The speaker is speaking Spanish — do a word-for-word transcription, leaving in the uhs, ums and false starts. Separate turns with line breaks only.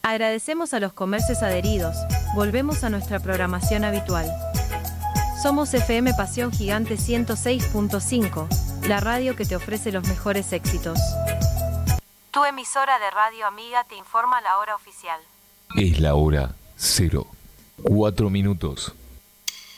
Agradecemos a los comercios adheridos. Volvemos a nuestra programación habitual. Somos F M Pasión Gigante ciento seis punto cinco, la radio que te ofrece los mejores éxitos. Tu emisora de radio amiga te informa la hora oficial.
Es la hora cero. Cuatro minutos.